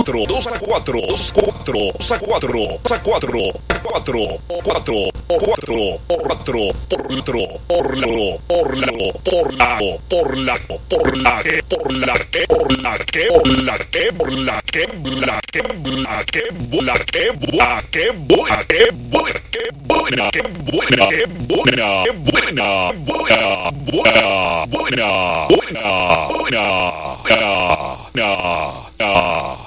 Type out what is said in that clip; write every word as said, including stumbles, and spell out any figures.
cuatro, dos a cuatro, dos a cuatro, dos a cuatro, dos a cuatro, cuatro, cuatro, cuatro, cuatro, por la, por la, por la, por la, por la, que, por la, que, por la, que, por la, que, por la, que, la, que, la, que, la, que, la, que, buena, que buena, que buena, que buena, que buena, que buena, buena, buena, buena, buena, buena, buena, buena.